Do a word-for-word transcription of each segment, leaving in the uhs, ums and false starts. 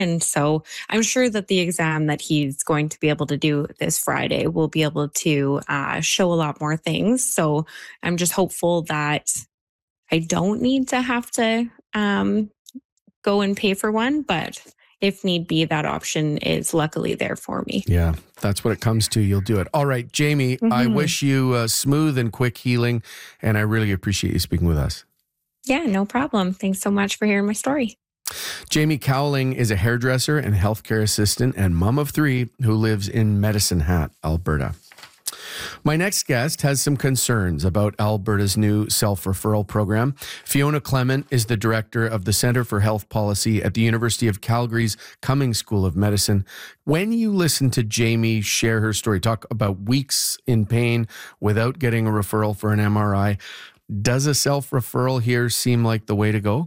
And so I'm sure that the exam that he's going to be able to do this Friday will be able to uh, show a lot more things. So I'm just hopeful that I don't need to have to um, go and pay for one, but if need be, that option is luckily there for me. Yeah, that's what it comes to. You'll do it. All right, Jamie, mm-hmm. I wish you uh, smooth and quick healing, and I really appreciate you speaking with us. Yeah, no problem. Thanks so much for hearing my story. Jamie Cowling is a hairdresser and healthcare assistant and mom of three who lives in Medicine Hat, Alberta. My next guest has some concerns about Alberta's new self-referral program. Fiona Clement is the director of the Centre for Health Policy at the University of Calgary's Cummings School of Medicine. When you listen to Jamie share her story, talk about weeks in pain without getting a referral for an M R I, does a self-referral here seem like the way to go?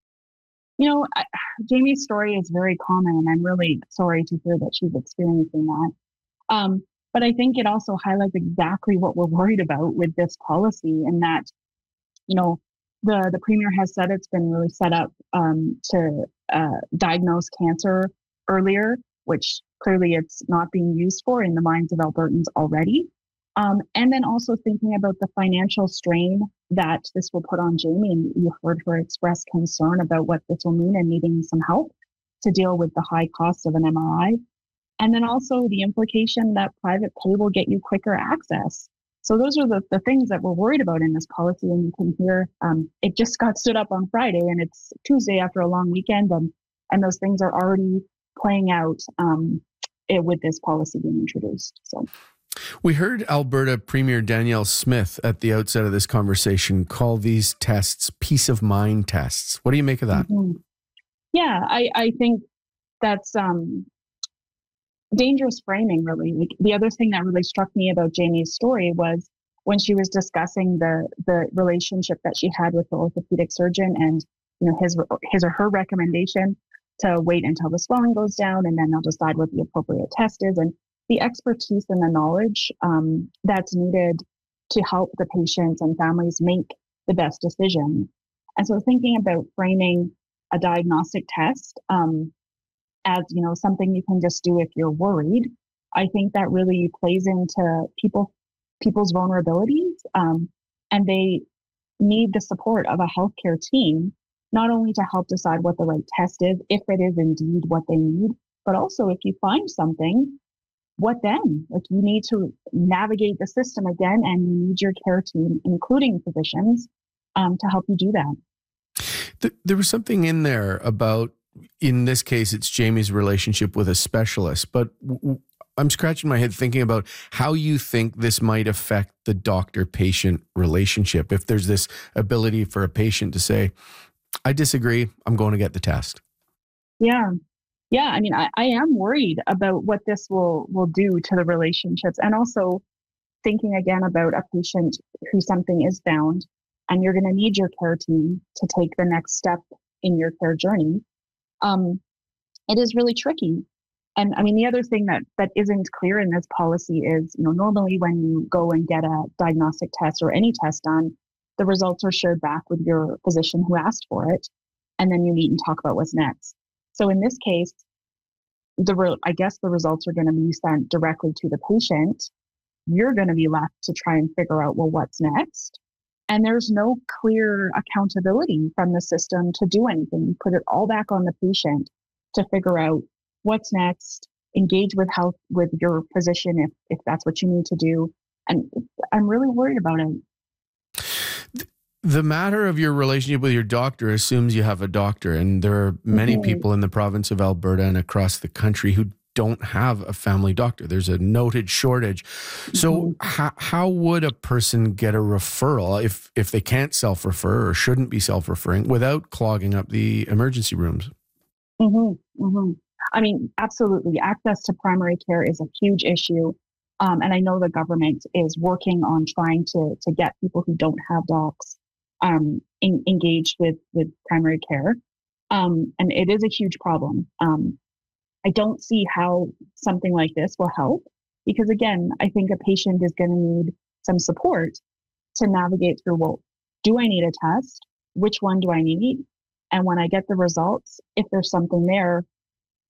You know, I, Jamie's story is very common, and I'm really sorry to hear that she's experiencing that. Um, but I think it also highlights exactly what we're worried about with this policy, and that, you know, the, the Premier has said it's been really set up um, to uh, diagnose cancer earlier, which clearly it's not being used for in the minds of Albertans already. Um, and then also thinking about the financial strain that this will put on Jamie. And you heard her express concern about what this will mean and needing some help to deal with the high cost of an M R I. And then also the implication that private pay will get you quicker access. So those are the, the things that we're worried about in this policy. And you can hear um, it just got stood up on Friday, and it's Tuesday after a long weekend. And, and those things are already playing out um, it, with this policy being introduced. So. We heard Alberta Premier Danielle Smith at the outset of this conversation call these tests peace of mind tests. What do you make of that? Mm-hmm. Yeah, I, I think that's um, dangerous framing, really. Like, the other thing that really struck me about Jamie's story was when she was discussing the the relationship that she had with the orthopedic surgeon, and you know his his or her recommendation to wait until the swelling goes down, and then they'll decide what the appropriate test is. And the expertise and the knowledge um, that's needed to help the patients and families make the best decision. And so thinking about framing a diagnostic test um, as, you know, something you can just do if you're worried, I think that really plays into people, people's vulnerabilities. Um, and they need the support of a healthcare team, not only to help decide what the right test is, if it is indeed what they need, but also if you find something, what then? Like, you need to navigate the system again, and you need your care team, including physicians, um, to help you do that. There was something in there about, in this case, it's Jamie's relationship with a specialist, but I'm scratching my head thinking about how you think this might affect the doctor-patient relationship. If there's this ability for a patient to say, I disagree, I'm going to get the test. Yeah. Yeah, I mean, I, I am worried about what this will, will do to the relationships, and also thinking again about a patient who something is found, and you're going to need your care team to take the next step in your care journey. Um, it is really tricky. And I mean, the other thing that, that isn't clear in this policy is, you know, normally when you go and get a diagnostic test or any test done, the results are shared back with your physician who asked for it, and then you meet and talk about what's next. So in this case, the re- I guess the results are going to be sent directly to the patient. You're going to be left to try and figure out, well, what's next? And there's no clear accountability from the system to do anything. You put it all back on the patient to figure out what's next, engage with health with your physician if, if that's what you need to do. And I'm really worried about it. The matter of your relationship with your doctor assumes you have a doctor, and there are many mm-hmm. people in the province of Alberta and across the country who don't have a family doctor. There's a noted shortage. Mm-hmm. So how, how would a person get a referral if, if they can't self-refer or shouldn't be self-referring without clogging up the emergency rooms? Mm-hmm. Mm-hmm. I mean, absolutely. Access to primary care is a huge issue. Um, and I know the government is working on trying to, to get people who don't have docs Um, in, engaged with, with primary care. Um, and it is a huge problem. Um, I don't see how something like this will help, because again, I think a patient is going to need some support to navigate through, well, do I need a test? Which one do I need? And when I get the results, if there's something there,